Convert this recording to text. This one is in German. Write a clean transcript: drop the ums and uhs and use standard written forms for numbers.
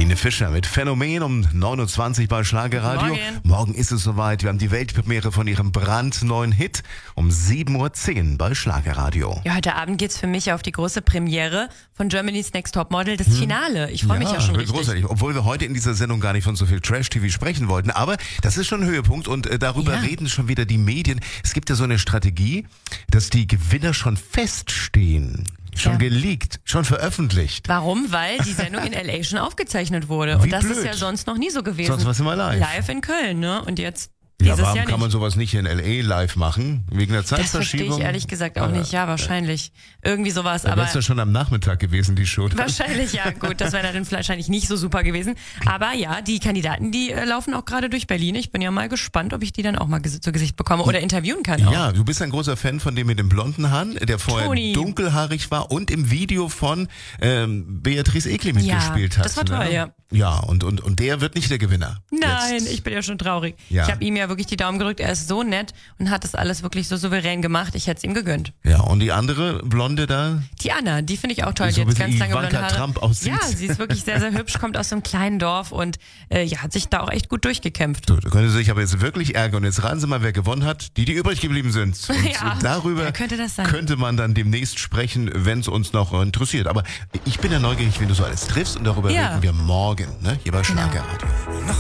Helene Fischer mit Phänomen um 9.20 Uhr bei Schlagerradio. Morgen ist es soweit. Wir haben die Weltpremiere von ihrem brandneuen Hit um 7.10 Uhr bei Schlagerradio. Ja, heute Abend geht's für mich auf die große Premiere von Germany's Next Topmodel, das Finale. Ich freue mich ja schon richtig. Großartig. Obwohl wir heute in dieser Sendung gar nicht von so viel Trash-TV sprechen wollten. Aber das ist schon ein Höhepunkt und darüber reden schon wieder die Medien. Es gibt ja so eine Strategie, dass die Gewinner schon feststehen. Schon geleakt, schon veröffentlicht. Warum? Weil die Sendung in L.A. schon aufgezeichnet wurde. Und das ist ja sonst noch nie so gewesen. Sonst war es immer live. Live in Köln, ne? Und jetzt ja, warum kann man sowas nicht in L.A. live machen? Wegen der Zeitverschiebung? Das verstehe ich ehrlich gesagt auch nicht. Ja, wahrscheinlich. Irgendwie sowas. Da wäre es ja schon am Nachmittag gewesen, die Show. Wahrscheinlich, ja. Gut, das wäre dann wahrscheinlich nicht so super gewesen. Aber ja, die Kandidaten, die laufen auch gerade durch Berlin. Ich bin ja mal gespannt, ob ich die dann auch mal zu Gesicht bekomme oder interviewen kann. Auch. Ja, du bist ein großer Fan von dem mit dem blonden Haaren, der vorher dunkelhaarig war und im Video von Beatrice Egli mitgespielt hat. Das war toll, ja. Ja, und der wird nicht der Gewinner. Nein, ich bin ja schon traurig. Ja. Ich habe ihm ja wirklich die Daumen gedrückt. Er ist so nett und hat das alles wirklich so souverän gemacht. Ich hätte es ihm gegönnt. Ja, und die andere Blonde da? Die Anna, die finde ich auch toll. So die hat ganz lange blonde Haare. Trump aussieht. Ja, sie ist wirklich sehr, sehr hübsch, kommt aus so einem kleinen Dorf und hat sich da auch echt gut durchgekämpft. So, da können Sie sich aber jetzt wirklich ärgern. Und jetzt raten Sie mal, wer gewonnen hat. Die übrig geblieben sind. Und darüber könnte man dann demnächst sprechen, wenn es uns noch interessiert. Aber ich bin ja neugierig, wenn du so alles triffst und darüber reden wir morgen, ne? Hier bei Schlagerradio.